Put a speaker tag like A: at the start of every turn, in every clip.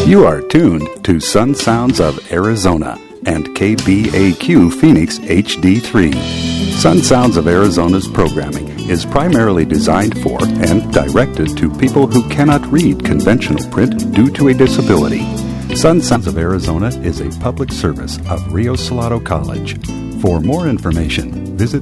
A: You are tuned to Sun Sounds of Arizona and KBAQ Phoenix HD3. Sun Sounds of Arizona's programming is primarily designed for and directed to people who cannot read conventional print due to a disability. Sun Sounds of Arizona is a public service of Rio Salado College. For more information, visit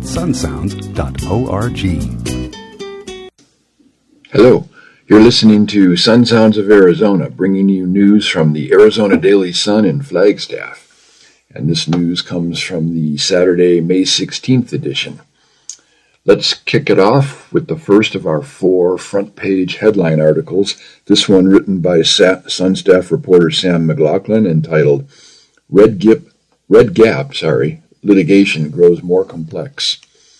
A: sunsounds.org.
B: Hello. You're listening to Sun Sounds of Arizona, bringing you news from the Arizona Daily Sun in Flagstaff. And this news comes from the Saturday, May 16th edition. Let's kick it off with the first of our 4 front-page headline articles, this one written by Sun staff reporter Sam McLaughlin, entitled Red Gap, Litigation Grows More Complex.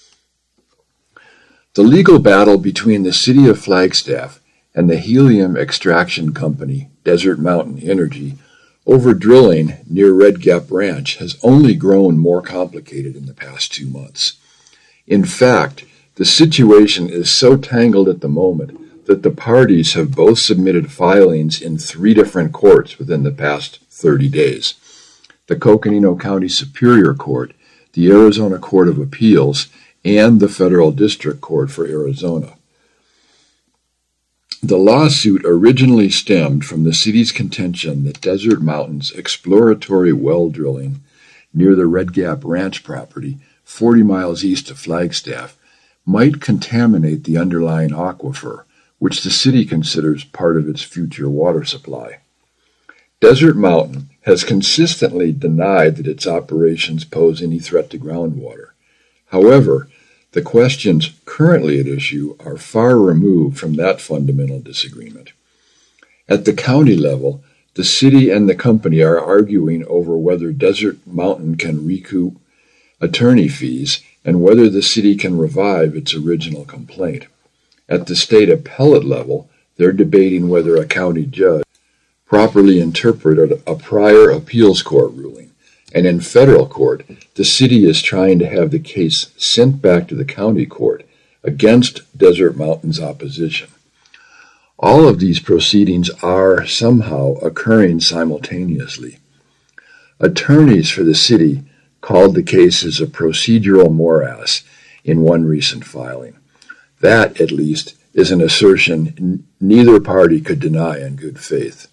B: The legal battle between the city of Flagstaff and the helium extraction company, Desert Mountain Energy, over drilling near Red Gap Ranch has only grown more complicated in the past 2 months. In fact, the situation is so tangled at the moment that the parties have both submitted filings in 3 different courts within the past 30 days. The Coconino County Superior Court, the Arizona Court of Appeals, and the Federal District Court for Arizona. The lawsuit originally stemmed from the city's contention that Desert Mountain's exploratory well drilling near the Red Gap Ranch property, 40 miles east of Flagstaff, might contaminate the underlying aquifer, which the city considers part of its future water supply. Desert Mountain has consistently denied that its operations pose any threat to groundwater. However, the questions currently at issue are far removed from that fundamental disagreement. At the county level, the city and the company are arguing over whether Desert Mountain can recoup attorney fees and whether the city can revive its original complaint. At the state appellate level, they're debating whether a county judge properly interpreted a prior appeals court ruling. And in federal court, the city is trying to have the case sent back to the county court against Desert Mountain's opposition. All of these proceedings are somehow occurring simultaneously. Attorneys for the city called the cases a procedural morass in one recent filing. That, at least, is an assertion neither party could deny in good faith.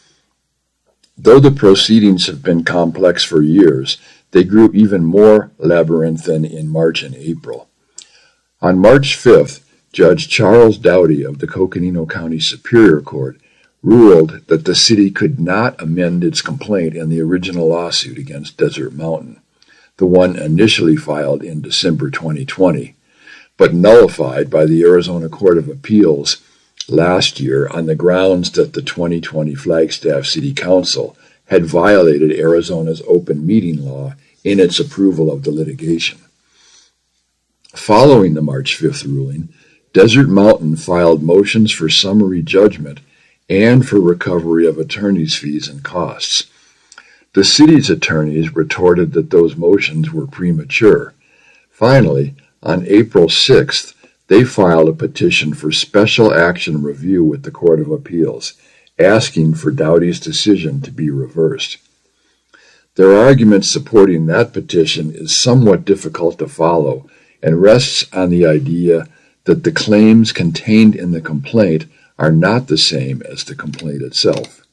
B: Though the proceedings have been complex for years, they grew even more labyrinthine in March and April. On March 5th, Judge Charles Dowdy of the Coconino County Superior Court ruled that the city could not amend its complaint in the original lawsuit against Desert Mountain, the one initially filed in December 2020, but nullified by the Arizona Court of Appeals last year on the grounds that the 2020 Flagstaff City Council had violated Arizona's open meeting law in its approval of the litigation. Following the March 5th ruling, Desert Mountain filed motions for summary judgment and for recovery of attorney's fees and costs. The city's attorneys retorted that those motions were premature. Finally, on April 6th, they filed a petition for special action review with the Court of Appeals, asking for Dowdy's decision to be reversed. Their argument supporting that petition is somewhat difficult to follow and rests on the idea that the claims contained in the complaint are not the same as the complaint itself.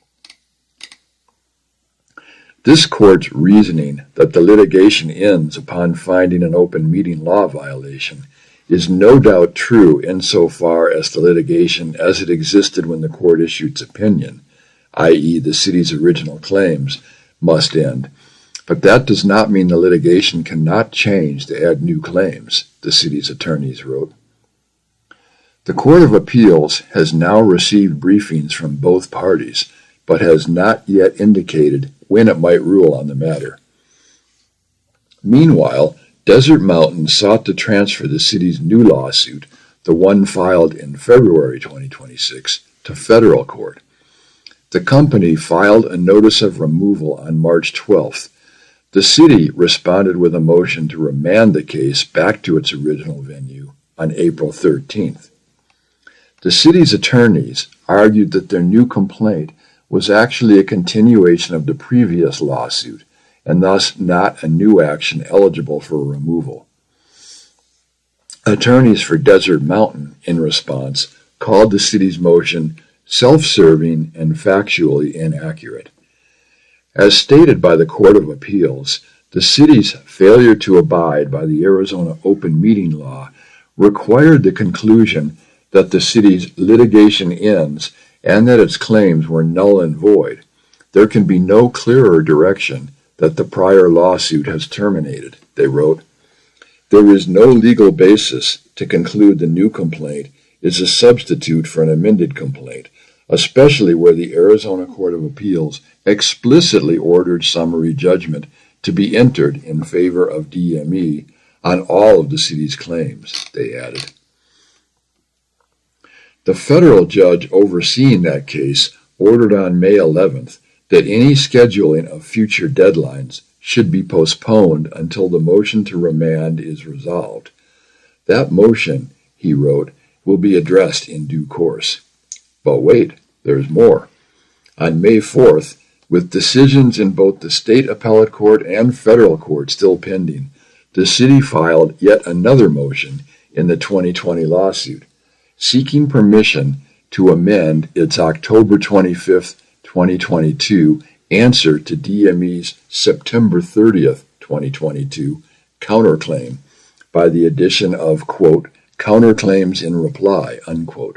B: This court's reasoning that the litigation ends upon finding an open meeting law violation is no doubt true insofar as the litigation as it existed when the court issued its opinion, i.e. the city's original claims, must end. But that does not mean the litigation cannot change to add new claims, the city's attorneys wrote. The Court of Appeals has now received briefings from both parties, but has not yet indicated when it might rule on the matter. Meanwhile, Desert Mountain sought to transfer the city's new lawsuit, the one filed in February 2026, to federal court. The company filed a notice of removal on March 12th. The city responded with a motion to remand the case back to its original venue on April 13th. The city's attorneys argued that their new complaint was actually a continuation of the previous lawsuit, and thus not a new action eligible for removal. Attorneys for Desert Mountain, in response, called the city's motion self-serving and factually inaccurate. As stated by the Court of Appeals, the city's failure to abide by the Arizona open meeting law required the conclusion that the city's litigation ends and that its claims were null and void. There can be no clearer direction that the prior lawsuit has terminated, they wrote. There is no legal basis to conclude the new complaint is a substitute for an amended complaint, especially where the Arizona Court of Appeals explicitly ordered summary judgment to be entered in favor of DME on all of the city's claims, they added. The federal judge overseeing that case ordered on May 11th that any scheduling of future deadlines should be postponed until the motion to remand is resolved. That motion, he wrote, will be addressed in due course. But wait, there's more. On May 4th, with decisions in both the state appellate court and federal court still pending, the city filed yet another motion in the 2020 lawsuit, seeking permission to amend its October 25th, 2022 answer to DME's September 30th, 2022 counterclaim by the addition of, quote, counterclaims in reply, unquote.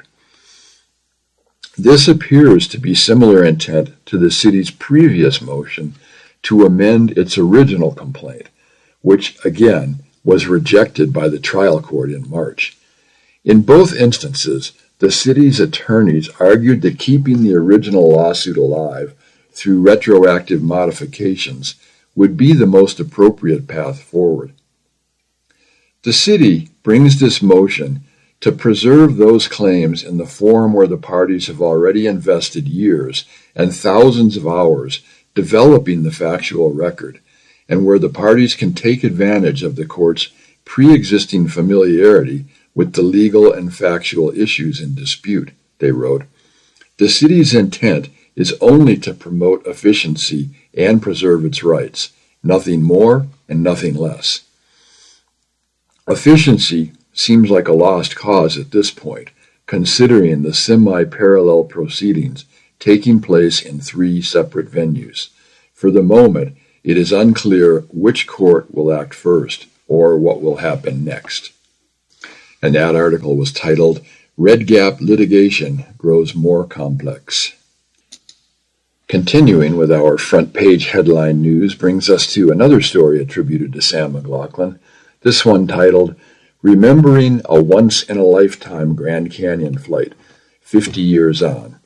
B: This appears to be similar intent to the city's previous motion to amend its original complaint, which, again, was rejected by the trial court in March. In both instances, the city's attorneys argued that keeping the original lawsuit alive through retroactive modifications would be the most appropriate path forward. The city brings this motion to preserve those claims in the form where the parties have already invested years and thousands of hours developing the factual record, and where the parties can take advantage of the court's pre-existing familiarity with the legal and factual issues in dispute, they wrote. The city's intent is only to promote efficiency and preserve its rights, nothing more and nothing less. Efficiency seems like a lost cause at this point, considering the semi-parallel proceedings taking place in 3 separate venues. For the moment, it is unclear which court will act first or what will happen next. And that article was titled, Red Gap Litigation Grows More Complex. Continuing with our front page headline news brings us to another story attributed to Sam McLaughlin, this one titled, Remembering a Once-in-a-Lifetime Grand Canyon Flight, 50 Years On.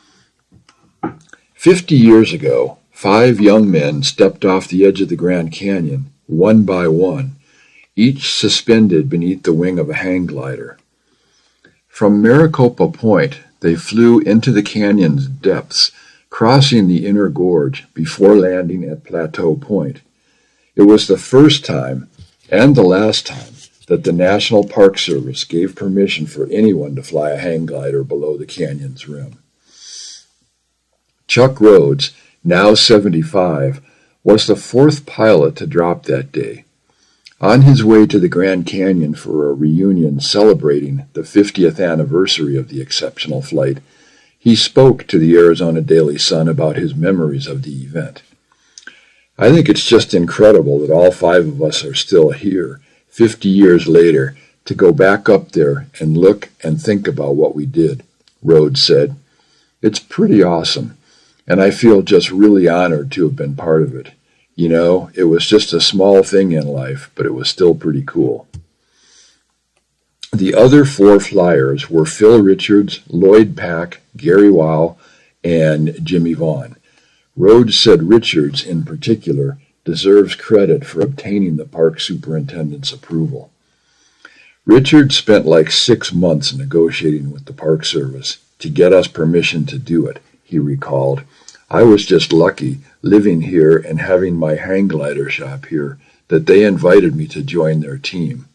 B: 50 years ago, 5 young men stepped off the edge of the Grand Canyon, one by one, each suspended beneath the wing of a hang glider. From Maricopa Point, they flew into the canyon's depths, crossing the inner gorge before landing at Plateau Point. It was the first time, and the last time, that the National Park Service gave permission for anyone to fly a hang glider below the canyon's rim. Chuck Rhodes, now 75, was the 4th pilot to drop that day. On his way to the Grand Canyon for a reunion celebrating the 50th anniversary of the exceptional flight, he spoke to the Arizona Daily Sun about his memories of the event. I think it's just incredible that all 5 of us are still here, 50 years later, to go back up there and look and think about what we did, Rhodes said. It's pretty awesome, and I feel just really honored to have been part of it. You know, it was just a small thing in life, but it was still pretty cool. The other 4 flyers were Phil Richards, Lloyd Pack, Gary Wow, and Jimmy Vaughn. Rhodes said Richards, in particular, deserves credit for obtaining the park superintendent's approval. Richards spent like 6 months negotiating with the Park Service to get us permission to do it, he recalled. I was just lucky, living here and having my hang glider shop here, that they invited me to join their team.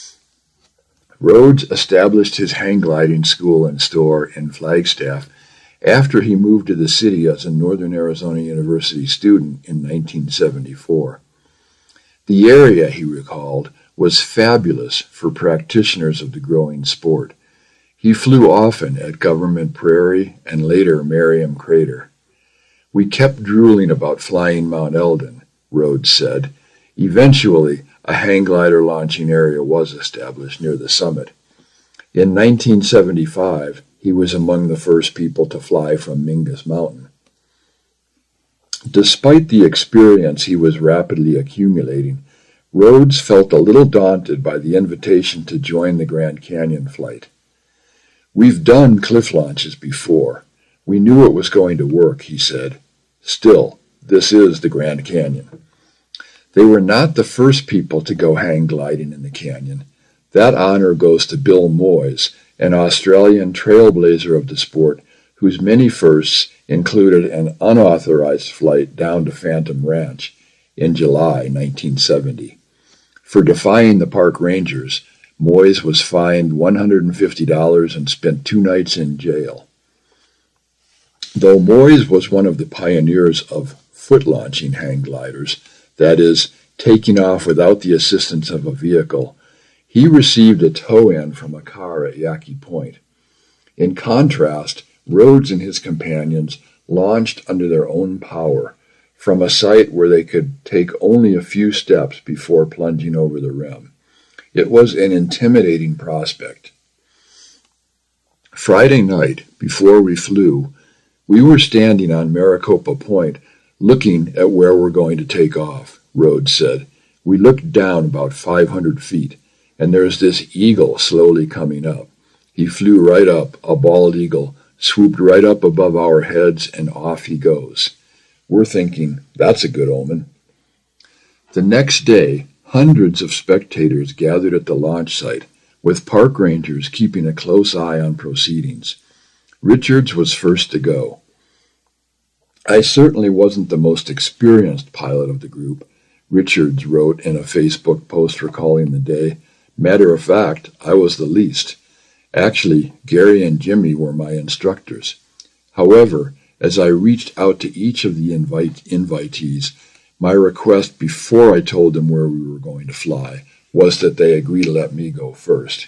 B: Rhodes established his hang gliding school and store in Flagstaff after he moved to the city as a Northern Arizona University student in 1974. The area, he recalled, was fabulous for practitioners of the growing sport. He flew often at Government Prairie and later Merriam Crater. We kept drooling about flying Mount Eldon, Rhodes said. Eventually, a hang glider launching area was established near the summit. In 1975, he was among the first people to fly from Mingus Mountain. Despite the experience he was rapidly accumulating, Rhodes felt a little daunted by the invitation to join the Grand Canyon flight. "We've done cliff launches before. We knew it was going to work," he said. "Still, this is the Grand Canyon." They were not the first people to go hang gliding in the canyon. That honor goes to Bill Moyes, an Australian trailblazer of the sport, whose many firsts included an unauthorized flight down to Phantom Ranch in July 1970. For defying the park rangers, Moyes was fined $150 and spent 2 nights in jail. Though Moyes was one of the pioneers of foot-launching hang gliders, that is, taking off without the assistance of a vehicle, he received a tow-in from a car at Yaqui Point. In contrast, Rhodes and his companions launched under their own power, from a site where they could take only a few steps before plunging over the rim. It was an intimidating prospect. Friday night, before we flew, we were standing on Maricopa Point looking at where we're going to take off, Rhodes said. We looked down about 500 feet, and there's this eagle slowly coming up. He flew right up, a bald eagle, swooped right up above our heads, and off he goes. We're thinking, that's a good omen. The next day, hundreds of spectators gathered at the launch site, with park rangers keeping a close eye on proceedings. Richards was first to go. "I certainly wasn't the most experienced pilot of the group," Richards wrote in a Facebook post recalling the day. "Matter of fact, I was the least. Actually, Gary and Jimmy were my instructors. However, as I reached out to each of the invitees, my request before I told them where we were going to fly was that they agree to let me go first.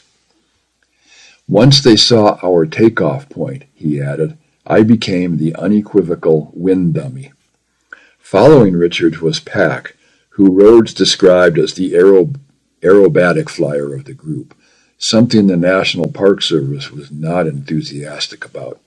B: Once they saw our takeoff point," he added, "I became the unequivocal wind dummy." Following Richards was Pack, who Rhodes described as the aerobatic flyer of the group, something the National Park Service was not enthusiastic about.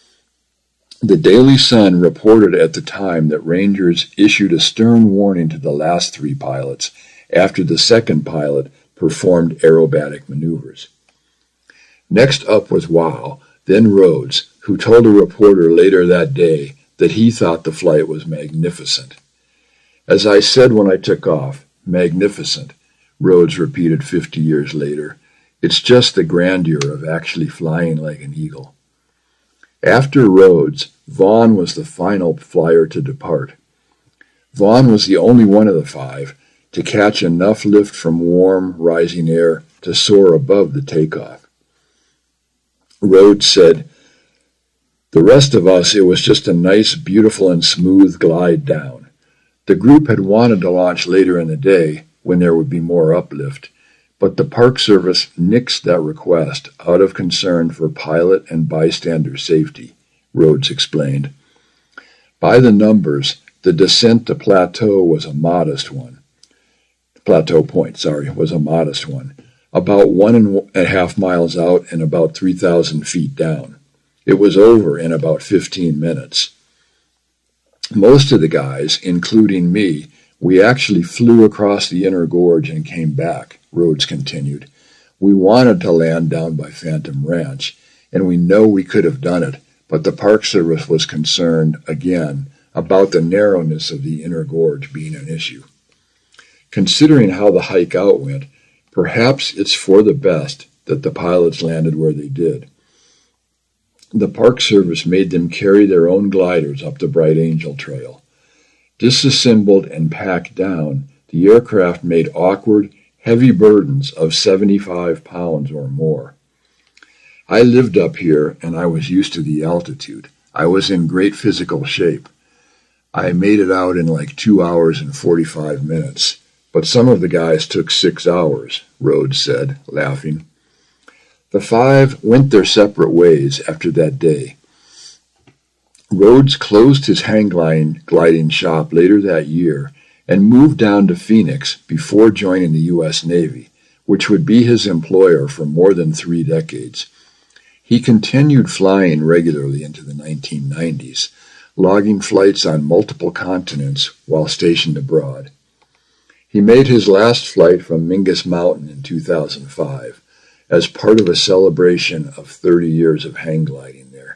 B: The Daily Sun reported at the time that Rangers issued a stern warning to the last 3 pilots after the second pilot performed aerobatic maneuvers. Next up was Wow, then Rhodes, who told a reporter later that day that he thought the flight was magnificent. "As I said when I took off, magnificent," Rhodes repeated 50 years later. "It's just the grandeur of actually flying like an eagle." After Rhodes, Vaughn was the final flyer to depart. Vaughn was the only one of the 5 to catch enough lift from warm, rising air to soar above the takeoff. Rhodes said, "The rest of us, it was just a nice, beautiful, and smooth glide down. The group had wanted to launch later in the day, when there would be more uplift, but the Park Service nixed that request out of concern for pilot and bystander safety," Rhodes explained. By the numbers, the descent to Plateau was a modest one. Plateau Point, was a modest one, about 1.5 miles out and about 3,000 feet down. It was over in about 15 minutes. "Most of the guys, including me, we actually flew across the inner gorge and came back," Rhodes continued. "We wanted to land down by Phantom Ranch, and we know we could have done it, but the Park Service was concerned, again, about the narrowness of the inner gorge being an issue. Considering how the hike out went, perhaps it's for the best that the pilots landed where they did. The Park Service made them carry their own gliders up the Bright Angel Trail. Disassembled and packed down, the aircraft made awkward, heavy burdens of 75 pounds or more. I lived up here and I was used to the altitude. I was in great physical shape. I made it out in like 2 hours and 45 minutes, but some of the guys took 6 hours, Rhodes said, laughing. The five went their separate ways after that day. Rhodes closed his hang gliding shop later that year and moved down to Phoenix before joining the U.S. Navy, which would be his employer for more than 3 decades. He continued flying regularly into the 1990s, logging flights on multiple continents while stationed abroad. He made his last flight from Mingus Mountain in 2005 as part of a celebration of 30 years of hang gliding there.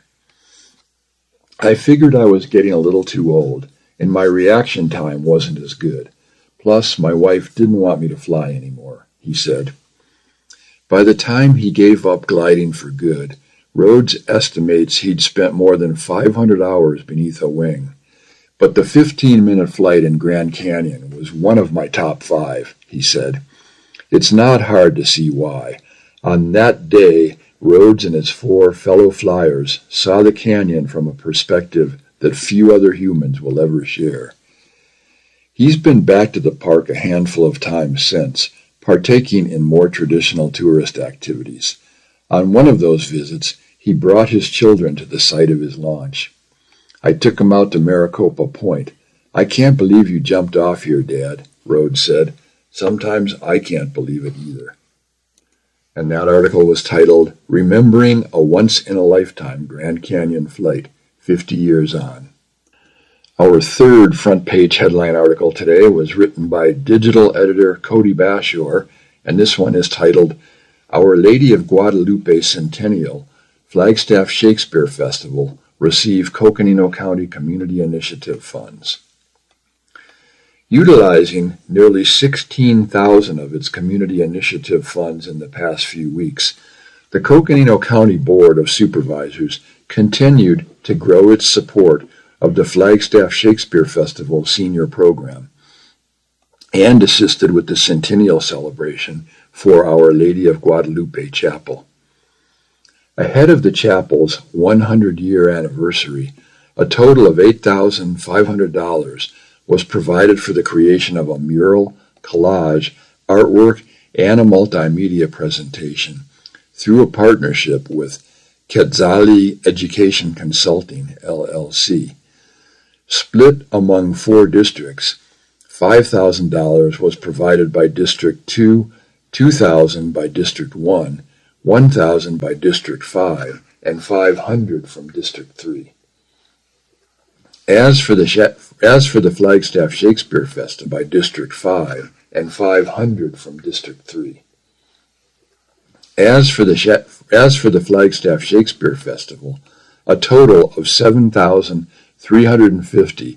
B: I figured I was getting a little too old, and my reaction time wasn't as good. Plus, my wife didn't want me to fly anymore, he said. By the time he gave up gliding for good, Rhodes estimates he'd spent more than 500 hours beneath a wing. But the 15-minute flight in Grand Canyon was one of my top 5, he said. It's not hard to see why. On that day, Rhodes and his 4 fellow flyers saw the canyon from a perspective that few other humans will ever share. He's been back to the park a handful of times since, partaking in more traditional tourist activities. On one of those visits, he brought his children to the site of his launch. I took him out to Maricopa Point. I can't believe you jumped off here, Dad, Rhodes said. Sometimes I can't believe it either. And that article was titled, Remembering a Once-in-a-Lifetime Grand Canyon Flight, 50 Years On. Our third front-page headline article today was written by digital editor Cody Bashore, and this one is titled, Our Lady of Guadalupe Centennial, Flagstaff Shakespeare Festival, Receive Coconino County Community Initiative Funds. Utilizing nearly 16,000 of its community initiative funds in the past few weeks, the Coconino County Board of Supervisors continued to grow its support of the Flagstaff Shakespeare Festival senior program and assisted with the centennial celebration for Our Lady of Guadalupe Chapel. Ahead of the chapel's 100-year anniversary, a total of $8,500 was provided for the creation of a mural, collage, artwork, and a multimedia presentation through a partnership with Quetzali Education Consulting, LLC. Split among 4 districts, $5,000 was provided by District 2, $2,000 by District 1, $1,000 by District 5, and $500 from District 3. As for the Flagstaff Shakespeare Festival by District 5 and $500 from District 3. As for the Flagstaff Shakespeare Festival, a total of $7,350